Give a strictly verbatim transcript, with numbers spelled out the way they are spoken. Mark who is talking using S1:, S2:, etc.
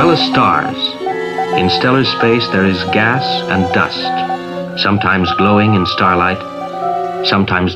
S1: well as stars. In stellar space there is gas and dust, sometimes glowing in starlight, sometimes